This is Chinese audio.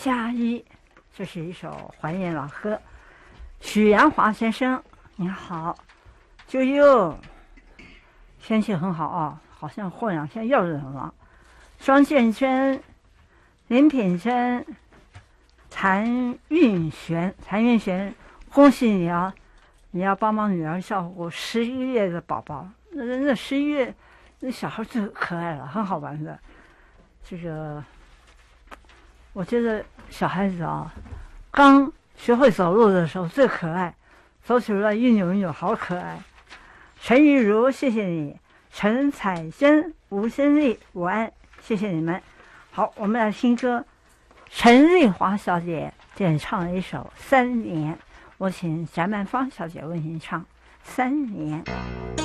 加一，这是一首怀念老歌。许鞍华先生，你好，就又天气很好啊，好像过2天又冷了。双建轩、林品珍、谭韵璇，恭喜你啊！你要帮忙女儿照顾11月的宝宝，那11月那小孩最可爱了，很好玩的。这个我觉得小孩子啊，刚学会走路的时候最可爱，走起来一扭一扭，好可爱。陈玉如，谢谢你；陈彩珍、吴新丽、午安，谢谢你们。好，我们来听歌。陈丽华小姐点唱了一首《3年》，我请翟曼芳小姐为您唱《3年》。